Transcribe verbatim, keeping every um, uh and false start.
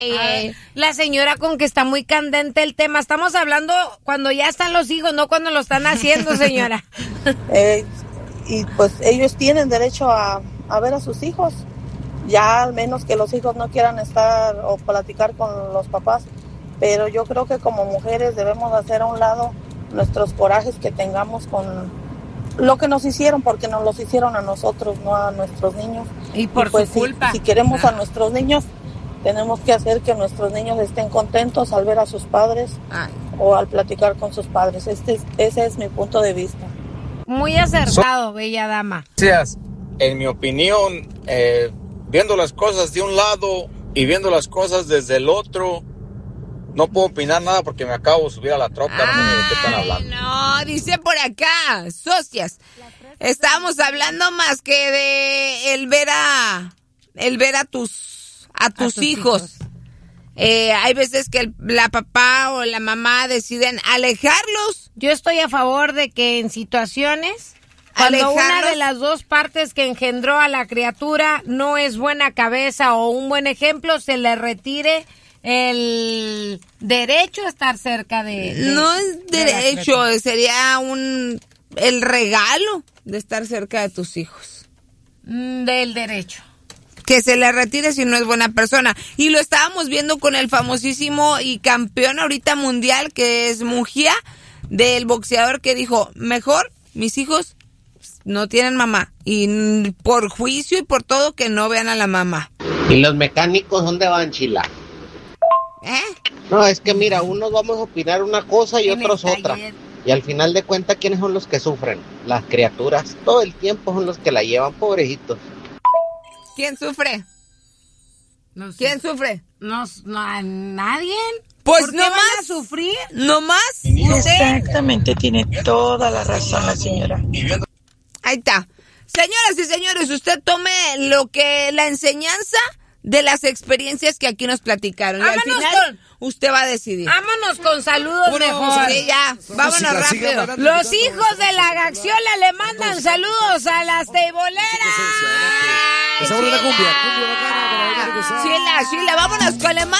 Eh, la señora con que está muy candente el tema. Estamos hablando cuando ya están los hijos, no cuando lo están haciendo, señora. eh, y pues ellos tienen derecho a, a ver a sus hijos. Ya al menos que los hijos no quieran estar o platicar con los papás. Pero yo creo que como mujeres debemos hacer a un lado nuestros corajes que tengamos con lo que nos hicieron, porque nos los hicieron a nosotros, no a nuestros niños. Y por y pues su culpa. Si, si queremos ah. a nuestros niños, tenemos que hacer que nuestros niños estén contentos al ver a sus padres Ay. o al platicar con sus padres. Este es, ese es mi punto de vista. Muy acertado, so, bella dama. Gracias. En mi opinión, eh, viendo las cosas de un lado y viendo las cosas desde el otro, no puedo opinar nada porque me acabo de subir a la troca. Ay, no sé de qué están hablando. No, dice por acá, socias. Estábamos hablando más que de el ver a, el ver a tus A tus, a tus hijos. hijos. Eh, hay veces que el, la papá o la mamá deciden alejarlos. Yo estoy a favor de que en situaciones, cuando alejarlos, una de las dos partes que engendró a la criatura no es buena cabeza o un buen ejemplo, se le retire el derecho a estar cerca de... de no es de derecho, sería un el regalo de estar cerca de tus hijos. Mm, del derecho. Que se le retire si no es buena persona. Y lo estábamos viendo con el famosísimo y campeón ahorita mundial, que es Mujía, del boxeador, que dijo, mejor mis hijos no tienen mamá. Y por juicio y por todo, que no vean a la mamá. ¿Y los mecánicos dónde van, Chila? ¿Eh? No, es que mira, unos vamos a opinar una cosa y otros otra. Y al final de cuentas, ¿quiénes son los que sufren? Las criaturas. Todo el tiempo son los que la llevan, pobrecitos. ¿Quién sufre? No sé. ¿Quién sufre? No, no, nadie. Pues ¿Por no qué más van a sufrir? No más. Exactamente, tiene toda la razón la señora. Ahí está. Señoras y señores, usted tome lo que la enseñanza de las experiencias que aquí nos platicaron. Vámonos y al final con, usted va a decidir. Vámonos con saludos Uno, mejor. Sí, ya. Vámonos siga, rápido. Siga, Los hijos de la Gaxiola le mandan saludos a las teiboleras. Chila, Chila, vámonos con le